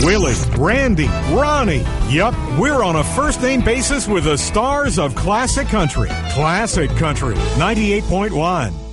Willie, Randy, Ronnie. Yup, we're on a first-name basis with the stars of Classic Country. Classic Country, 98.1.